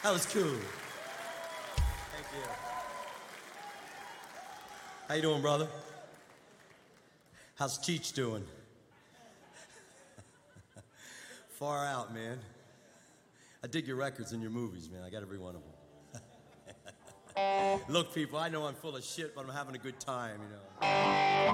That was cool. Thank you. How you doing, brother? How's Cheech doing? Far out, man. I dig your records and your movies, man. I got every one of them. Look, people, I know I'm full of shit, but I'm having a good time, you know.